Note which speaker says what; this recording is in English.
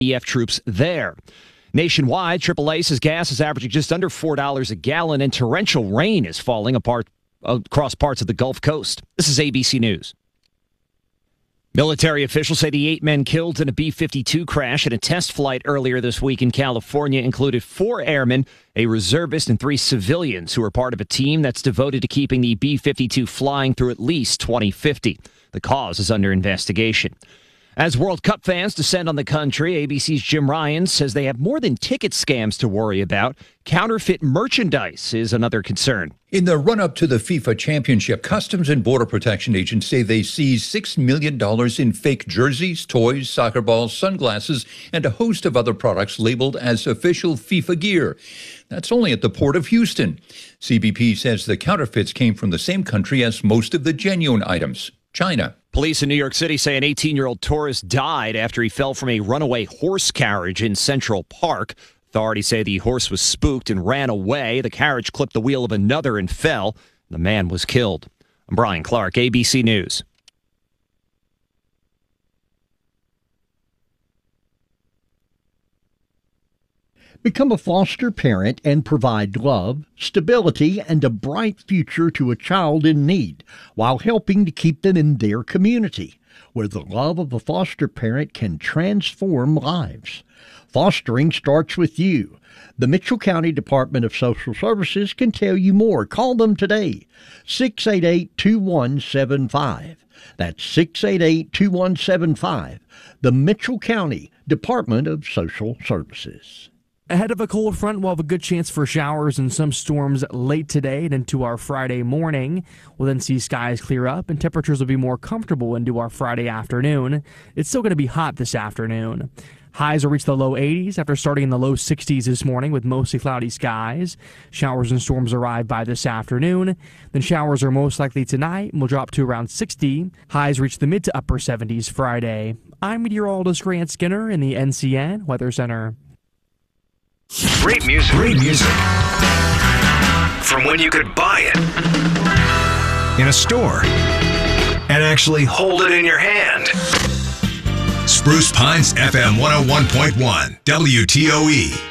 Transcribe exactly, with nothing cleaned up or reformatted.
Speaker 1: E F troops there. Nationwide, triple A says gas is averaging just under four dollars a gallon, and torrential rain is falling apart across parts of the Gulf Coast. This is A B C News. Military officials say the eight men killed in a B fifty-two crash in a test flight earlier this week in California included four airmen, a reservist, and three civilians who are part of a team that's devoted to keeping the B fifty-two flying through at least twenty fifty. The cause is under investigation. As World Cup fans descend on the country, A B C's Jim Ryan says they have more than ticket scams to worry about. Counterfeit merchandise is another concern.
Speaker 2: In the run-up to the FIFA Championship, Customs and Border Protection agents say they seized six million dollars in fake jerseys, toys, soccer balls, sunglasses, and a host of other products labeled as official FIFA gear. That's only at the Port of Houston. C B P says the counterfeits came from the same country as most of the genuine items, China.
Speaker 1: Police in New York City say an eighteen-year-old tourist died after he fell from a runaway horse carriage in Central Park. Authorities say the horse was spooked and ran away. The carriage clipped the wheel of another and fell. The man was killed. I'm Brian Clark, A B C News.
Speaker 3: Become a foster parent and provide love, stability, and a bright future to a child in need while helping to keep them in their community, where the love of a foster parent can transform lives. Fostering starts with you. The Mitchell County Department of Social Services can tell you more. Call them today, six eight eight, two one seven five. That's six eight eight, two one seven five. The Mitchell County Department of Social Services.
Speaker 4: Ahead of a cold front, we'll have a good chance for showers and some storms late today and into our Friday morning. We'll then see skies clear up and temperatures will be more comfortable into our Friday afternoon. It's still going to be hot this afternoon. Highs will reach the low eighties after starting in the low sixties this morning with mostly cloudy skies. Showers and storms arrive by this afternoon. Then showers are most likely tonight and will drop to around sixty. Highs reach the mid to upper seventies Friday. I'm meteorologist Grant Skinner in the N C N Weather Center.
Speaker 5: Great music. Great music. From when you could buy it in a store and actually hold it in your hand. Spruce Pines F M one oh one point one, W T O E.